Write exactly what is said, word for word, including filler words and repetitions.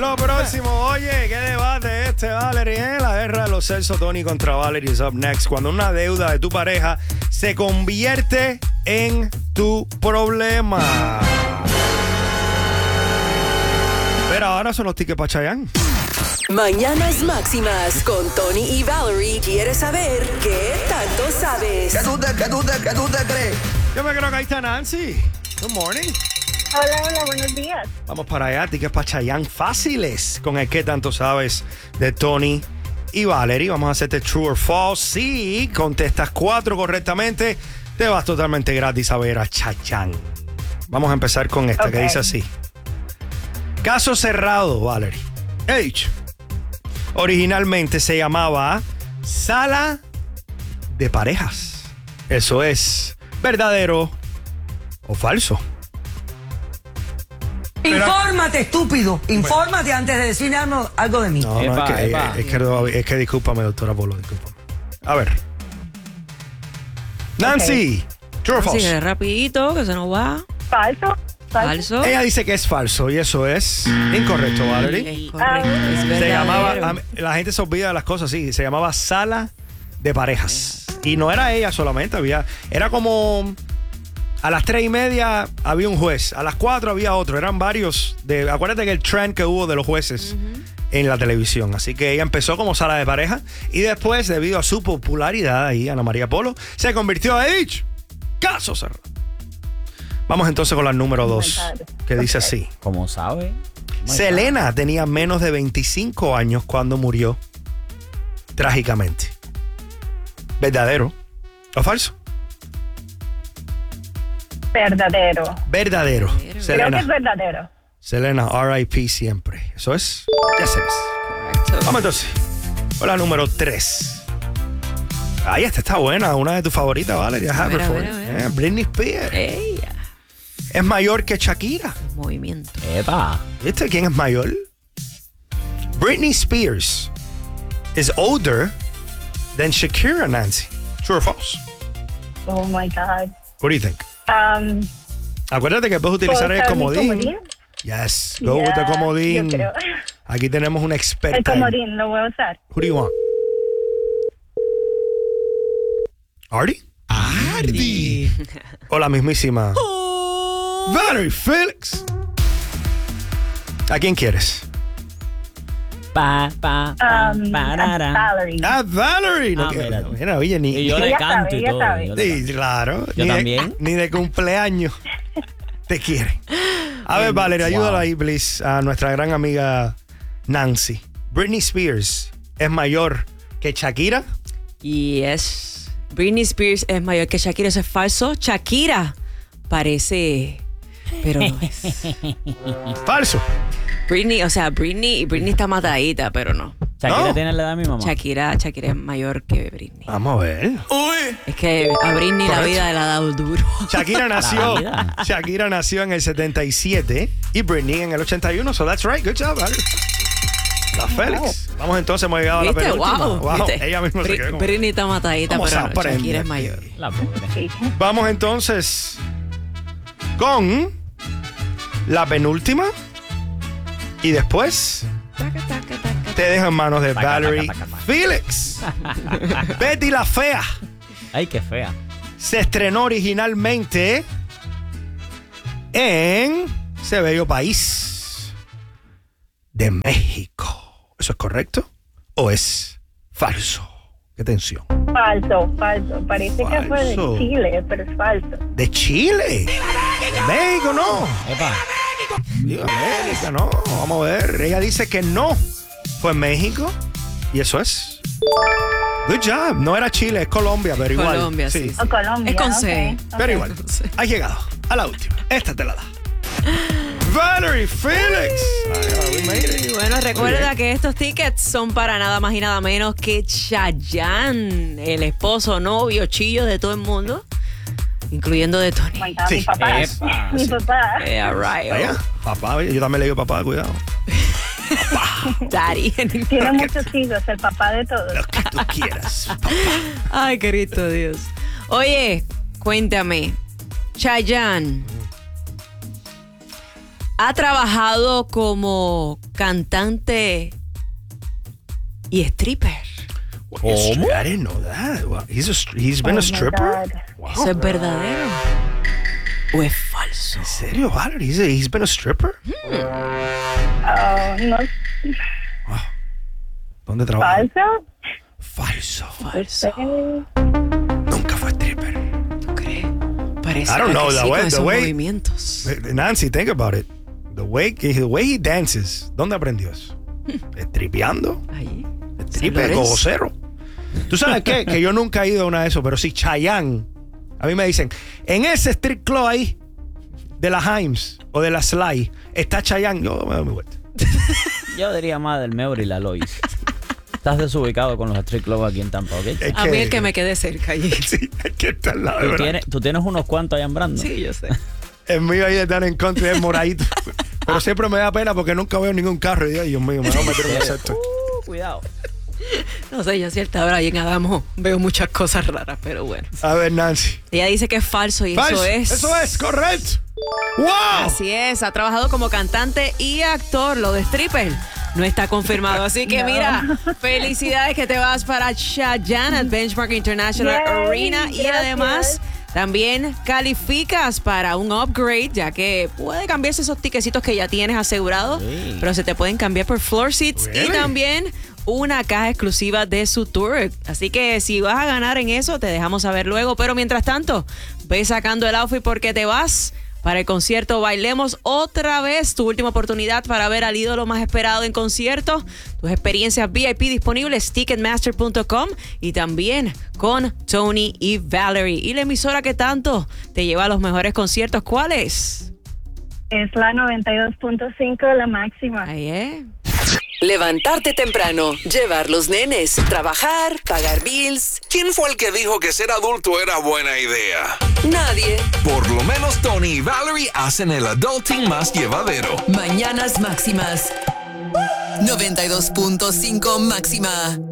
Lo próximo, oye, qué debate este, Valerie, ¿eh? La guerra de los Celso, Tony contra Valerie is up next. Cuando una deuda de tu pareja se convierte en tu problema. Pero ahora son los tickets para Chayanne. Mañanas Máximas con Tony y Valerie. ¿Quieres saber qué tanto sabes? ¿Qué tú te, qué tú te, qué tú te crees? Yo me creo que ahí está Nancy. Good morning. Hola, hola, buenos días. Vamos para allá, tickets para Chayanne fáciles con el que tanto sabes de Tony y Valerie. Vamos a hacerte true or false. Si contestas cuatro correctamente, te vas totalmente gratis a ver a Chayanne. Vamos a empezar con esta Okay. que dice así. Caso cerrado, Valerie. H. Originalmente se llamaba Sala de Parejas. ¿Eso es verdadero o falso? Infórmate, estúpido. Infórmate antes de decir algo, algo de mí. No, no, Epa, es que, epa. es, que, es que discúlpame, doctora Polo, discúlpame. A ver. Nancy, true or Así false. que rapidito, que se nos va. Falso. Falso. Ella dice que es falso y eso es incorrecto, Valerie. Es correcto, es Se verdadero. llamaba, a- la gente se olvida de las cosas, sí, se llamaba Sala de Parejas. Y no era ella solamente, había, era como a las tres y media había un juez, a las cuatro había otro, eran varios, de, acuérdate que el trend que hubo de los jueces en la televisión, así que ella empezó como Sala de Pareja y después, debido a su popularidad ahí, Ana María Polo, se convirtió en caso cerrado. Vamos entonces con la número dos, que dice así. Como sabe. Selena tenía menos de veinticinco años cuando murió trágicamente. ¿Verdadero o falso? Verdadero. Verdadero. Creo que Selena. es verdadero. Selena, R I P siempre. Eso es. Ya sabes. Correcto. Vamos entonces. Con la número tres. Ay, esta está buena. Una de tus favoritas, Valeria A ver, a Haverford. ver, a ver. Eh, Britney Spears. Ella. Es mayor que Shakira. Movimiento. Epa. ¿Viste quién es mayor? Britney Spears is older than Shakira, Nancy. True or false? Oh my God. What do you think? Um, Acuérdate que puedes utilizar ¿puedo el usar mi comodín. comodín? Yes, go with the Yeah, comodín. yo creo. Aquí tenemos una experta. El comodín lo voy a usar. Who do you want? Artie? Ardi. O la mismísima Valerie Felix. ¿A quién quieres? Pa, pa, pa, Um, parara. Valerie. A Valerie. No, Ah, que- mira. mira, oye, ni, Y yo Ella le sabe, canto y ella todo. sabe. yo le Sí, canto. claro. Yo ni de- también. ni de cumpleaños te quiere. A ver, Valerie, Wow. ayúdala ahí, please, a nuestra gran amiga Nancy. Britney Spears es mayor que Shakira. Yes. Britney Spears es mayor que Shakira. Eso es falso. Shakira parece, pero no es. Falso. Britney, o sea, Britney, Britney está matadita, pero no. Shakira No. tiene la edad de mi mamá. Shakira, Shakira es mayor que Britney. Vamos a ver. Es que a Britney la Correcto. vida le ha dado duro. Shakira nació, vida. Shakira nació en el setenta y siete y Britney en el ochenta y uno. So that's right. Good job, Valerie. La Félix. Vamos entonces, hemos llegado a la ¿Viste? penúltima. Wow. ¿Viste? Ella misma se Bri- quedó como- Britney está matadita, ¿Cómo se pero aprende Shakira es aquí? mayor. La pobre. Sí. Vamos entonces con la penúltima y después te dejo en manos de Taca, Valerie taca, taca, taca. Felix. Betty la Fea Ay, qué fea. se estrenó originalmente en ese bello país de México. ¿Eso es correcto o es falso? Qué tensión. Falso, falso. Parece que fue de Falso. Chile, pero es falso. ¿De Chile? ¿De México? No. Epa. Digo, América, no. Vamos a ver. Ella dice que no fue en México y eso es. Good job. No era Chile, es Colombia, pero igual. Colombia, sí. O Colombia. Es con ok, C. ok. Pero igual. Has llegado a la última. Esta te la da. Valerie Felix. Ay, we made it. Y bueno, Muy recuerda bien. que estos tickets son para nada más y nada menos que Chayanne, el esposo, novio, chillo de todo el mundo, incluyendo de Tony. Oh my God, Sí. mi papá. Epa. Mi papá. Yeah, right. Vaya, papá, oye, yo también le digo papá, cuidado. Daddy. Tiene muchos hijos, el papá de todos. Lo que tú quieras. papá. Ay, querido Dios. Oye, cuéntame, Chayanne ha trabajado como cantante y stripper. ¿Cómo? I didn't know that. Wow. He's, a, he's been Oh a my stripper? God. Wow. ¿Eso es verdadero o es falso? ¿En serio, Valerie? He's, a, he's been a stripper? Oh, no. ¿Dónde trabaja? ¿Falso? Falso. Falso. Nunca fue stripper. ¿Tú crees? Parece I don't know, que the sí, way- con the esos way- movimientos. Nancy, think about it. The way, the way he dances. ¿Dónde aprendió eso? ¿Tripeando? Ahí. Tripe, Lorenzo. cogocero. ¿Tú sabes qué? Que yo nunca he ido a una de eso, pero sí, Chayanne. A mí me dicen, en ese strip club ahí, de la Himes o de la Sly, está Chayanne. Yo me doy mi vuelta. Yo diría más del Meor y la Lois. Estás desubicado con los street clubs aquí en Tampa, ¿ok? Es A mí el que me quede cerca allí. Sí, es que está al lado, de ¿Tú verdad. tienes, tú tienes unos cuantos allá en Brandon. Sí, yo sé. El mío ahí están en contra y es moradito. Pero siempre me da pena porque nunca veo ningún carro. Y digo, Dios mío, me voy a meter en un sector. Uh, cuidado. No sé, yo a cierta hora ahí en Adamo veo muchas cosas raras, pero bueno. A ver, Nancy. Ella dice que es falso y Falso. eso es. Eso es, correcto. ¡Wow! Así es, ha trabajado como cantante y actor. Lo de stripper no está confirmado. Así que mira, felicidades que te vas para Chayanne at Benchmark International Yay, Arena. Y gracias. además también calificas para un upgrade, ya que puede cambiarse esos tiquecitos que ya tienes asegurados, Sí. pero se te pueden cambiar por floor seats y Really? también una caja exclusiva de su tour. Así que si vas a ganar en eso, te dejamos saber luego. Pero mientras tanto, ve sacando el outfit porque te vas para el concierto Bailemos otra vez. Tu última oportunidad para ver al ídolo más esperado en concierto. Tus experiencias V I P disponibles ticketmaster punto com y también con Tony y Valerie. Y la emisora que tanto te lleva a los mejores conciertos, ¿cuál es? Es la noventa y dos punto cinco, la máxima. Ahí es. Levantarte temprano, llevar los nenes, trabajar, pagar bills. ¿Quién fue el que dijo que ser adulto era buena idea? Nadie. Por lo menos Tony y Valerie hacen el adulting más llevadero. Mañanas máximas. noventa y dos punto cinco máxima.